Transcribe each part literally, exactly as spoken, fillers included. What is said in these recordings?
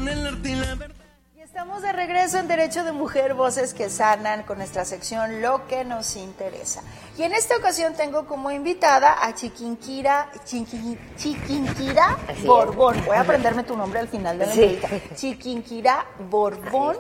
con el arte y la verdad. Estamos de regreso en Derecho de Mujer, Voces que Sanan, con nuestra sección Lo que nos interesa. Y en esta ocasión tengo como invitada a Chiquinquira, Chiquin, Chiquinquira Borbón. Voy a aprenderme tu nombre al final de la entrevista. Sí. Chiquinquira Borbón,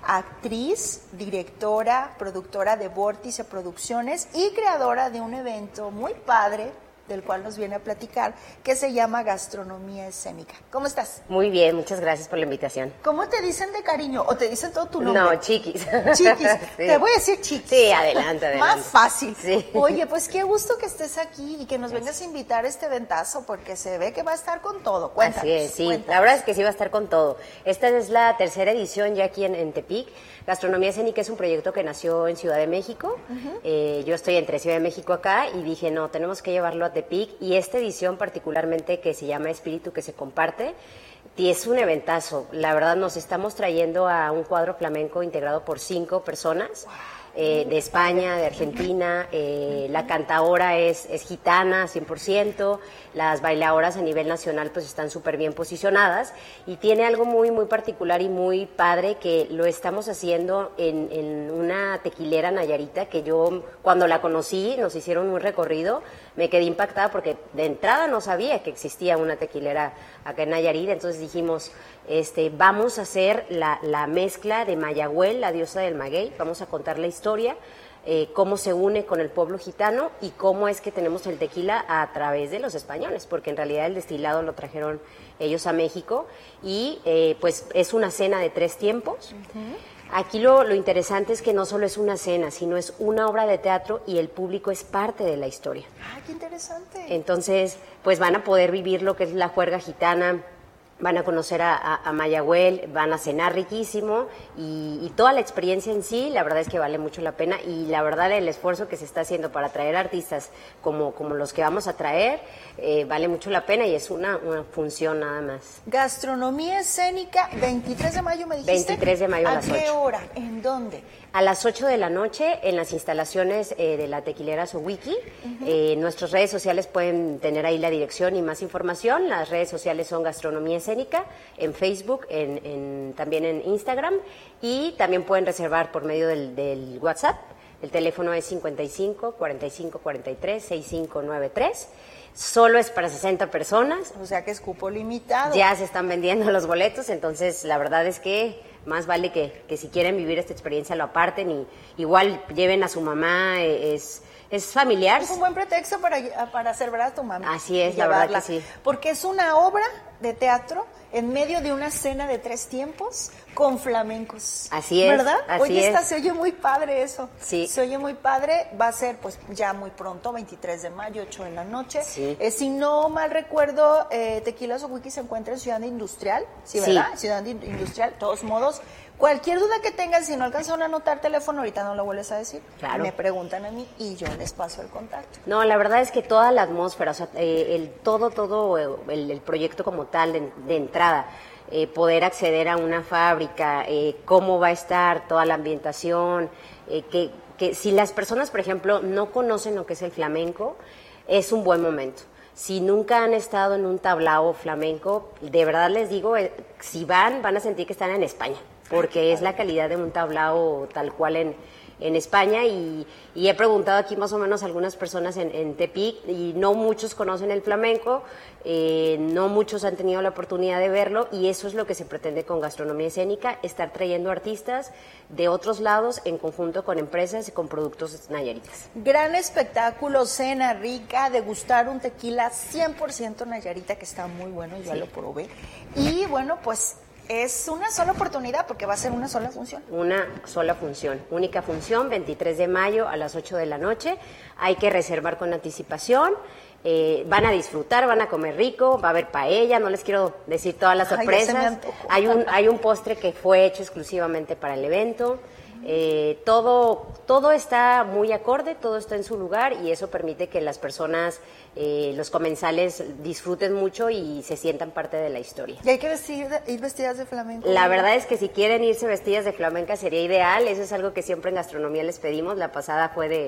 actriz, directora, productora de Vórtice Producciones y creadora de un evento muy padre, del cual nos viene a platicar, que se llama Gastronomía Escénica. ¿Cómo estás? Muy bien, muchas gracias por la invitación. ¿Cómo te dicen de cariño? ¿O te dicen todo tu nombre? No, Chiquis. Chiquis. Sí. Te voy a decir Chiquis. Sí, adelante, adelante. Más fácil. Sí. Oye, pues qué gusto que estés aquí y que nos vengas a invitar a este ventazo, porque se ve que va a estar con todo. Cuéntanos. Así es, sí. Cuéntanos. La verdad es que sí va a estar con todo. Esta es la tercera edición ya aquí en, en Tepic. Gastronomía Escénica es un proyecto que nació en Ciudad de México. Uh-huh. eh, yo estoy entre Ciudad de México acá y dije, no, tenemos que llevarlo a Tepic. Y esta edición particularmente, que se llama Espíritu que se comparte, y es un eventazo. La verdad, nos estamos trayendo a un cuadro flamenco integrado por cinco personas. Eh, de España, de Argentina, eh, la cantaora es, es gitana, cien por ciento, las bailadoras a nivel nacional pues están súper bien posicionadas y tiene algo muy, muy particular y muy padre que lo estamos haciendo en, en una tequilera nayarita que yo cuando la conocí, nos hicieron un recorrido, me quedé impactada porque de entrada no sabía que existía una tequilera acá en Nayarit, entonces dijimos, este, vamos a hacer la, la mezcla de Mayagüel, la diosa del maguey, vamos a contar la historia, eh, cómo se une con el pueblo gitano y cómo es que tenemos el tequila a través de los españoles, porque en realidad el destilado lo trajeron ellos a México y eh, pues es una cena de tres tiempos. Uh-huh. Aquí lo, lo interesante es que no solo es una cena, sino es una obra de teatro y el público es parte de la historia. ¡Ah, qué interesante! Entonces, pues van a poder vivir lo que es la juerga gitana, van a conocer a, a, a Mayagüel, van a cenar riquísimo y, y toda la experiencia en sí, la verdad es que vale mucho la pena y la verdad el esfuerzo que se está haciendo para traer artistas como, como los que vamos a traer, eh, vale mucho la pena y es una, una función nada más. Gastronomía Escénica, veintitrés de mayo me dijiste. veintitrés de mayo a, ¿A las qué ocho. hora? ¿En dónde? A las ocho de la noche en las instalaciones eh, de la tequilera Sowiki. Uh-huh. eh, nuestras redes sociales pueden tener ahí la dirección y más información. Las redes sociales son Gastronomía Escénica en Facebook, en, en, también en Instagram y también pueden reservar por medio del, del WhatsApp. El teléfono es cincuenta y cinco, cuarenta y cinco, cuarenta y tres, sesenta y cinco noventa y tres. Solo es para sesenta personas. O sea que es cupo limitado. Ya se están vendiendo los boletos, entonces la verdad es que más vale que, que si quieren vivir esta experiencia lo aparten y igual lleven a su mamá, es, es familiar. Es un buen pretexto para, para celebrar a tu mamá. Así es, la verdad que sí. Porque es una obra de teatro en medio de una cena de tres tiempos con flamencos. Así es. ¿Verdad? Así Oye, es. esta, se oye muy padre eso. Sí. Se oye muy padre. Va a ser pues ya muy pronto, veintitrés de mayo, ocho de la noche. Sí. Eh, si no mal recuerdo, eh, Tequila Sowiki se encuentra en Ciudad Industrial. Sí, ¿verdad? Sí. Ciudad Industrial. De todos modos, cualquier duda que tengan, si no alcanzaron a anotar teléfono, ahorita no lo vuelves a decir. Claro. Me preguntan a mí y yo les paso el contacto. No, la verdad es que toda la atmósfera, o sea, eh, el, todo, todo el, el proyecto como tal de, de entrada, eh, poder acceder a una fábrica, eh, cómo va a estar toda la ambientación, eh, que, que si las personas, por ejemplo, no conocen lo que es el flamenco, es un buen momento. Si nunca han estado en un tablao flamenco, de verdad les digo, eh, si van, van a sentir que están en España, porque es la calidad de un tablao tal cual en, en España y, y he preguntado aquí más o menos a algunas personas en, en Tepic y no muchos conocen el flamenco, eh, no muchos han tenido la oportunidad de verlo y eso es lo que se pretende con Gastronomía Escénica, estar trayendo artistas de otros lados en conjunto con empresas y con productos nayaritas. Gran espectáculo, cena rica, degustar un tequila cien por ciento nayarita que está muy bueno, yo ya Sí. lo probé. Y bueno, pues es una sola oportunidad porque va a ser una sola función. Una sola función, única función, veintitrés de mayo a las ocho de la noche. Hay que reservar con anticipación. Eh, van a disfrutar, van a comer rico, va a haber paella, no les quiero decir todas las Ay, sorpresas. ya se me antojó. Hay un, hay un postre que fue hecho exclusivamente para el evento. Eh, todo, todo está muy acorde, todo está en su lugar y eso permite que las personas, eh, los comensales disfruten mucho y se sientan parte de la historia. ¿Y hay que vestir, ir vestidas de flamenco? La verdad es que si quieren irse vestidas de flamenca sería ideal, eso es algo que siempre en gastronomía les pedimos, la pasada fue de,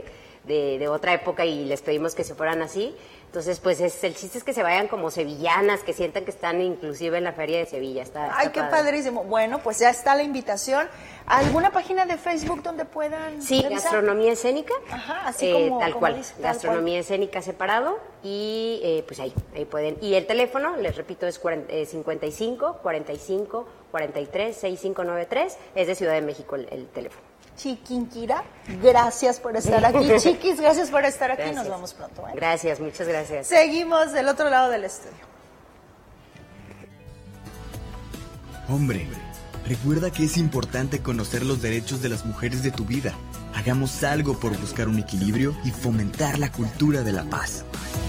de, de otra época y les pedimos que se fueran así. Entonces, pues es, el chiste es que se vayan como sevillanas, que sientan que están inclusive en la Feria de Sevilla. Está, Ay, está qué padre. padrísimo. Bueno, pues ya está la invitación. ¿Alguna página de Facebook donde puedan Sí, revisar? Gastronomía Escénica. Ajá, así eh, como- tal como cual, dice, tal Gastronomía cual. Escénica separado y eh, pues ahí, ahí pueden. Y el teléfono, les repito, es cuarenta, eh, cincuenta y cinco, cuarenta y cinco, cuarenta y tres, sesenta y cinco noventa y tres. Es de Ciudad de México el, el teléfono. Chiquinquirá, gracias por estar aquí. Chiquis, gracias por estar aquí. Gracias. Nos vemos pronto. ¿eh? Gracias, muchas gracias. Seguimos del otro lado del estudio. Hombre, recuerda que es importante conocer los derechos de las mujeres de tu vida. Hagamos algo por buscar un equilibrio y fomentar la cultura de la paz.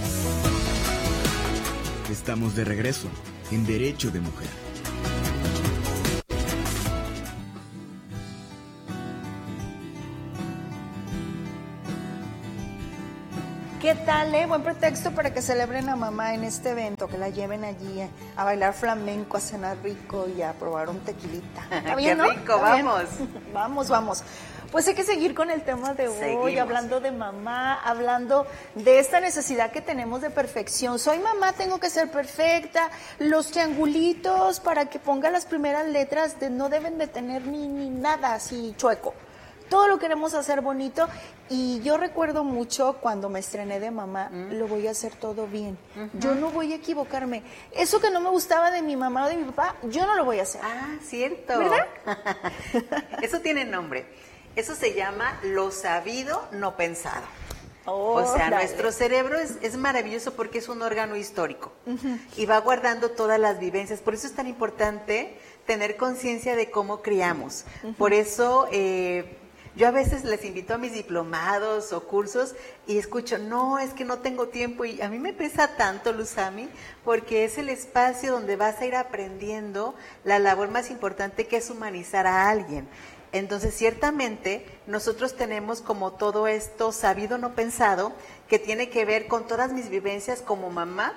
Estamos de regreso en Derecho de Mujer. ¿Qué tal, eh? Buen pretexto para que celebren a mamá en este evento, que la lleven allí eh, a bailar flamenco, a cenar rico y a probar un tequilita. ¿Está bien, Qué no? rico, ¿Está bien? vamos. Vamos, vamos. Pues hay que seguir con el tema de hoy, Seguimos. hablando de mamá, hablando de esta necesidad que tenemos de perfección. Soy mamá, tengo que ser perfecta. Los triangulitos para que ponga las primeras letras de, no deben de tener ni, ni nada así chueco. Todo lo queremos hacer bonito y yo recuerdo mucho cuando me estrené de mamá, mm. lo voy a hacer todo bien. Uh-huh. Yo no voy a equivocarme. Eso que no me gustaba de mi mamá o de mi papá, yo no lo voy a hacer. Ah, cierto. ¿Verdad? Eso tiene nombre. Eso se llama lo sabido no pensado. Oh, o sea, dale. nuestro cerebro es, es maravilloso porque es un órgano histórico uh-huh. y va guardando todas las vivencias. Por eso es tan importante tener conciencia de cómo criamos. Uh-huh. Por eso... Eh, Yo a veces les invito a mis diplomados o cursos y escucho, no, es que no tengo tiempo. Y a mí me pesa tanto, Luzami, porque es el espacio donde vas a ir aprendiendo la labor más importante, que es humanizar a alguien. Entonces, ciertamente, nosotros tenemos como todo esto sabido no pensado, que tiene que ver con todas mis vivencias como mamá,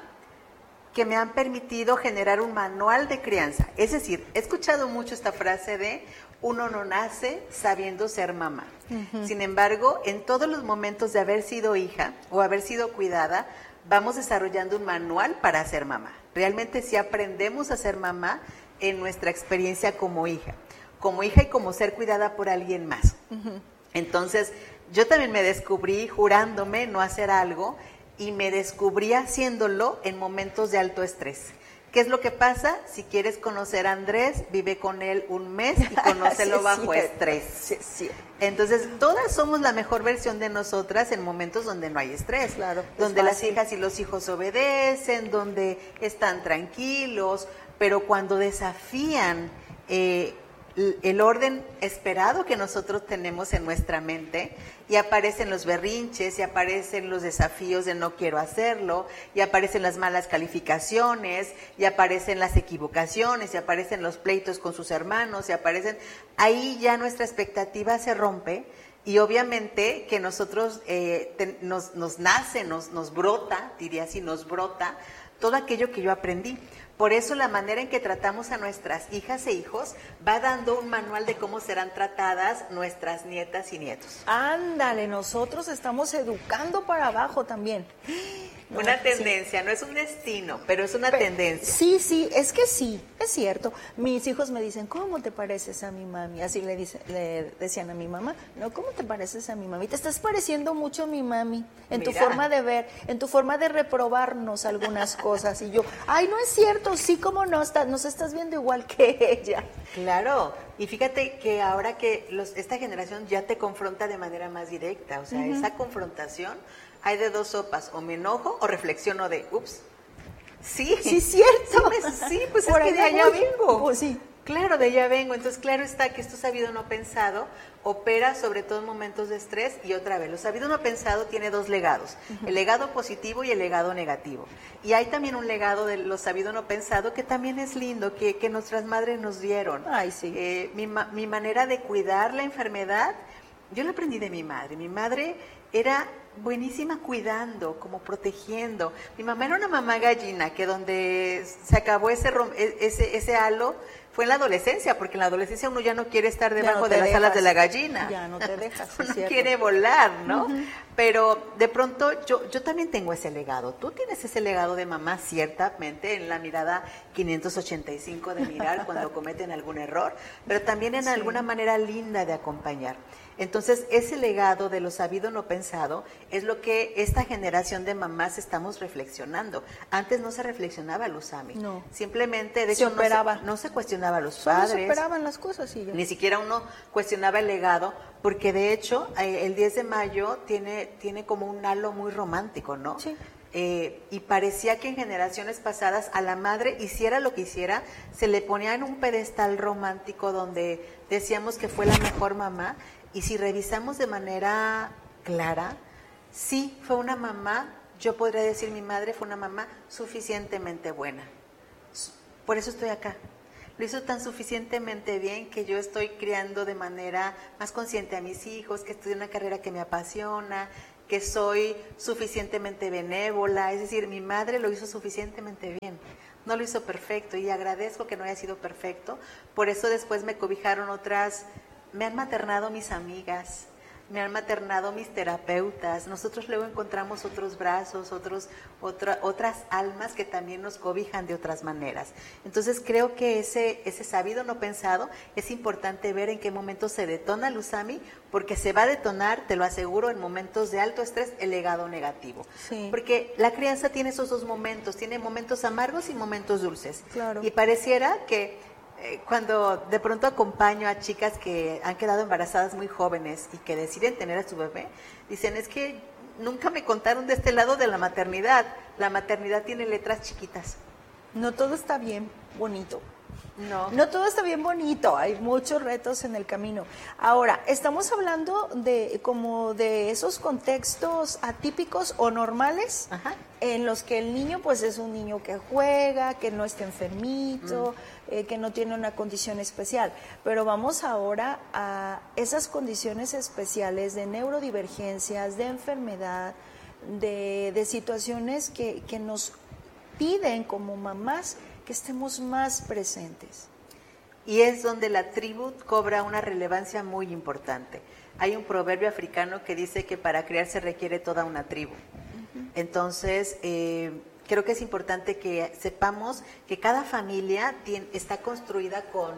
que me han permitido generar un manual de crianza. Es decir, he escuchado mucho esta frase de uno no nace sabiendo ser mamá. Uh-huh. Sin embargo, en todos los momentos de haber sido hija o haber sido cuidada, vamos desarrollando un manual para ser mamá. Realmente sí aprendemos a ser mamá en nuestra experiencia como hija, como hija y como ser cuidada por alguien más. Uh-huh. Entonces, yo también me descubrí jurándome no hacer algo y me descubrí haciéndolo en momentos de alto estrés. ¿Qué es lo que pasa? Si quieres conocer a Andrés, vive con él un mes y conócelo sí, bajo sí, estrés. Sí, sí. Entonces, todas somos la mejor versión de nosotras en momentos donde no hay estrés. Claro, donde las hijas y los hijos obedecen, donde están tranquilos, pero cuando desafían eh, el orden esperado que nosotros tenemos en nuestra mente, y aparecen los berrinches, y aparecen los desafíos de no quiero hacerlo, y aparecen las malas calificaciones, y aparecen las equivocaciones, y aparecen los pleitos con sus hermanos, y aparecen, ahí ya nuestra expectativa se rompe, y obviamente que nosotros eh, te, nos, nos nace, nos, nos brota, diría así, nos brota todo aquello que yo aprendí. Por eso la manera en que tratamos a nuestras hijas e hijos va dando un manual de cómo serán tratadas nuestras nietas y nietos. Ándale, nosotros estamos educando para abajo también. No, una tendencia, sí. No es un destino, pero es una pero, tendencia. Sí, sí, es que sí, es cierto. Mis hijos me dicen, ¿cómo te pareces a mi mami? Así le, dice, le decían a mi mamá, no, ¿cómo te pareces a mi mami? Te estás pareciendo mucho a mi mami, en Mira. tu forma de ver, en tu forma de reprobarnos algunas cosas. Y yo, ay, no es cierto, sí, cómo no, está, nos estás viendo igual que ella. Claro, y fíjate que ahora que los, esta generación ya te confronta de manera más directa, o sea, uh-huh. esa confrontación... Hay de dos sopas, o me enojo o reflexiono de, ups, sí. Sí, cierto. Sí, me, sí pues Por es que de allá voy. vengo. Pues sí. Claro, de allá vengo. Entonces, claro está que esto sabido no pensado opera sobre todo en momentos de estrés. Y otra vez, lo sabido no pensado tiene dos legados, uh-huh. el legado positivo y el legado negativo. Y hay también un legado de lo sabido no pensado que también es lindo, que, que nuestras madres nos dieron. Ay, sí. Eh, mi, mi manera de cuidar la enfermedad, yo la aprendí de mi madre. Mi madre era buenísima cuidando, como protegiendo. Mi mamá era una mamá gallina, que donde se acabó ese ese ese halo fue en la adolescencia, porque en la adolescencia uno ya no quiere estar debajo no de las dejas, alas de la gallina. Ya no te dejas. Uno es quiere volar, ¿no? Uh-huh. Pero de pronto yo, yo también tengo ese legado. Tú tienes ese legado de mamá, ciertamente, en la mirada quinientos ochenta y cinco de mirar cuando cometen algún error, pero también en sí. alguna manera linda de acompañar. Entonces, ese legado de lo sabido no pensado es lo que esta generación de mamás estamos reflexionando. Antes no se reflexionaba, Luzami. No. Simplemente, de se hecho, operaba. No, se, no se cuestionaba a los Solo padres. se operaban las cosas y ya. Ni siquiera uno cuestionaba el legado, porque de hecho, eh, el diez de mayo tiene, tiene como un halo muy romántico, ¿no? Sí. Eh, y parecía que en generaciones pasadas a la madre, hiciera lo que hiciera, se le ponía en un pedestal romántico donde decíamos que fue la mejor mamá. Y si revisamos de manera clara, sí, fue una mamá, yo podría decir mi madre fue una mamá suficientemente buena. Por eso estoy acá. Lo hizo tan suficientemente bien que yo estoy criando de manera más consciente a mis hijos, que estudié una carrera que me apasiona, que soy suficientemente benévola. Es decir, mi madre lo hizo suficientemente bien. No lo hizo perfecto y agradezco que no haya sido perfecto. Por eso después me cobijaron otras... Me han maternado mis amigas, me han maternado mis terapeutas. Nosotros luego encontramos otros brazos, otros, otra, otras almas que también nos cobijan de otras maneras. Entonces creo que ese, ese sabido no pensado es importante ver en qué momento se detona, Luzami, porque se va a detonar, te lo aseguro, en momentos de alto estrés, el legado negativo. Sí. Porque la crianza tiene esos dos momentos, tiene momentos amargos y momentos dulces. Claro. Y pareciera que cuando de pronto acompaño a chicas que han quedado embarazadas muy jóvenes y que deciden tener a su bebé, dicen, es que nunca me contaron de este lado de la maternidad. La maternidad tiene letras chiquitas. No todo está bien bonito. No. No todo está bien bonito, hay muchos retos en el camino. Ahora, estamos hablando de como de esos contextos atípicos o normales. Ajá. En los que el niño pues es un niño que juega, que no está enfermito, mm. eh, que no tiene una condición especial. Pero vamos ahora a esas condiciones especiales de neurodivergencias, de enfermedad, de, de situaciones que, que nos piden como mamás que estemos más presentes. Y es donde la tribu cobra una relevancia muy importante. Hay un proverbio africano que dice que para criar se requiere toda una tribu. Entonces, eh, creo que es importante que sepamos que cada familia tiene, está construida con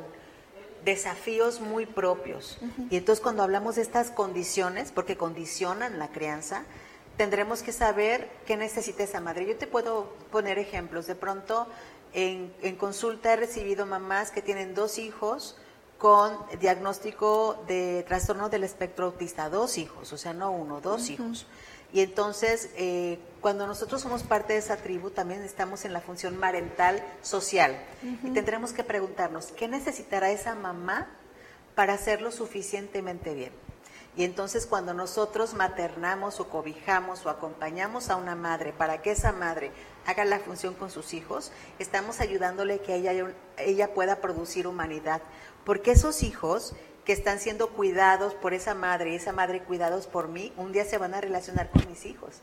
desafíos muy propios. Uh-huh. Y entonces cuando hablamos de estas condiciones, porque condicionan la crianza, tendremos que saber qué necesita esa madre. Yo te puedo poner ejemplos. De pronto, en, en consulta he recibido mamás que tienen dos hijos con diagnóstico de trastorno del espectro autista, dos hijos, o sea, no uno, dos uh-huh. hijos. Y entonces, eh, cuando nosotros somos parte de esa tribu, también estamos en la función parental social. Uh-huh. Y tendremos que preguntarnos, ¿qué necesitará esa mamá para hacerlo suficientemente bien? Y entonces, cuando nosotros maternamos o cobijamos o acompañamos a una madre para que esa madre haga la función con sus hijos, estamos ayudándole que ella, ella pueda producir humanidad. Porque esos hijos que están siendo cuidados por esa madre y esa madre cuidados por mí, un día se van a relacionar con mis hijos.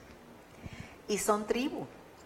Y son tribu.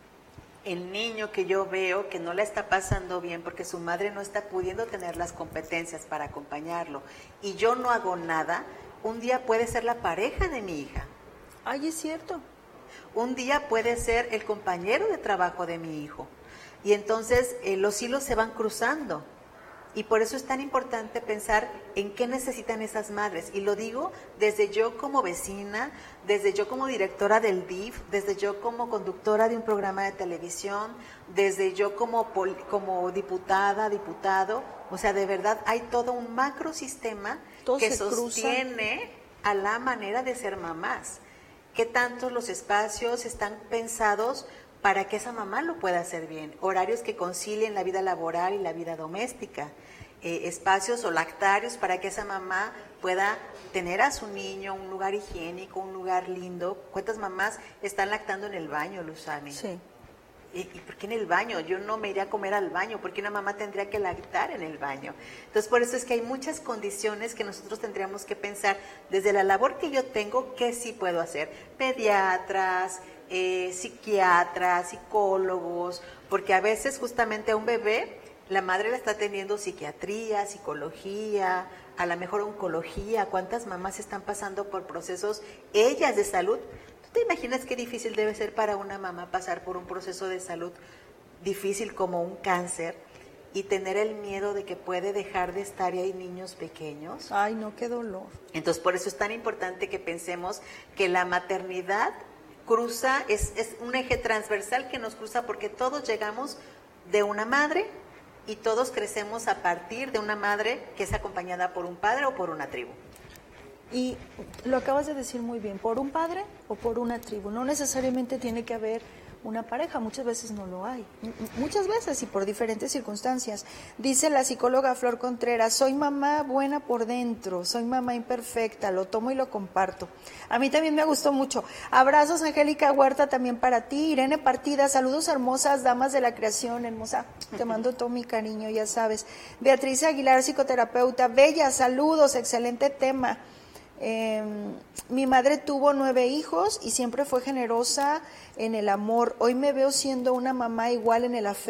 El niño que yo veo que no la está pasando bien porque su madre no está pudiendo tener las competencias para acompañarlo y yo no hago nada, un día puede ser la pareja de mi hija. Ay, es cierto. Un día puede ser el compañero de trabajo de mi hijo. Y entonces eh, los hilos se van cruzando. Y por eso es tan importante pensar en qué necesitan esas madres. Y lo digo desde yo como vecina, desde yo como directora del D I F, desde yo como conductora de un programa de televisión, desde yo como, como diputada, diputado. O sea, de verdad hay todo un macrosistema todo que sostiene cruza. A la manera de ser mamás. ¿Qué tantos los espacios están pensados para que esa mamá lo pueda hacer bien? Horarios que concilien la vida laboral y la vida doméstica. Eh, espacios o lactarios para que esa mamá pueda tener a su niño un lugar higiénico, un lugar lindo. ¿Cuántas mamás están lactando en el baño, Luzami? Sí. ¿Y, ¿Y por qué en el baño? Yo no me iría a comer al baño. ¿Por qué una mamá tendría que lactar en el baño? Entonces, por eso es que hay muchas condiciones que nosotros tendríamos que pensar desde la labor que yo tengo, ¿qué sí puedo hacer? Pediatras, eh, psiquiatras, psicólogos, porque a veces justamente a un bebé La madre la está teniendo psiquiatría, psicología, a lo mejor oncología. ¿Cuántas mamás están pasando por procesos ellas de salud? ¿Tú te imaginas qué difícil debe ser para una mamá pasar por un proceso de salud difícil como un cáncer y tener el miedo de que puede dejar de estar y hay niños pequeños? Ay, no, qué dolor. Entonces, por eso es tan importante que pensemos que la maternidad cruza, es, es un eje transversal que nos cruza porque todos llegamos de una madre y todos crecemos a partir de una madre que es acompañada por un padre o por una tribu. Y lo acabas de decir muy bien, por un padre o por una tribu. No necesariamente tiene que haber una pareja, muchas veces no lo hay. Muchas veces y por diferentes circunstancias. Dice la psicóloga Flor Contreras, soy mamá buena por dentro, soy mamá imperfecta, lo tomo y lo comparto. A mí también me gustó mucho. Abrazos, Angélica Huerta, también para ti. Irene Partida, saludos hermosas, damas de la creación, hermosa. Te mando todo mi cariño, ya sabes. Beatriz Aguilar, psicoterapeuta, bella, saludos, excelente tema. Eh, mi madre tuvo nueve hijos y siempre fue generosa en el amor. Hoy me veo siendo una mamá igual en el afecto.